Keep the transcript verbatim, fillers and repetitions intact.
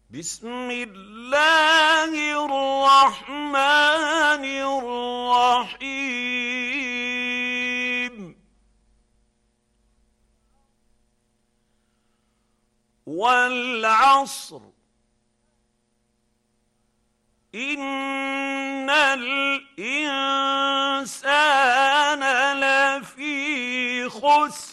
بسم الله الرحمن الرحيم. والعصر إن الإنسان لفي خسر